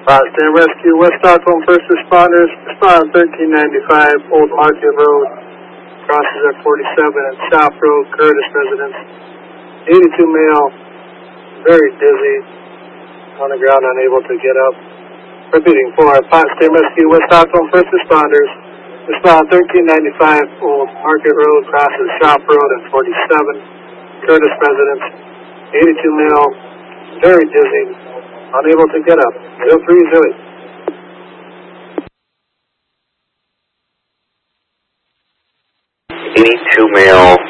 Potsdam Rescue, West Stockholm First Responders, respond 1395 Old Market Road, crosses at 47 and South Road, Curtis residence. 82 male, very dizzy, on the ground, unable to get up. Repeating for Potsdam Rescue, West Stockholm First Responders, respond 1395 Old Market Road, crosses South Road at 47, Curtis residence. 82 male, very dizzy, unable to get up. 0308. 82 male,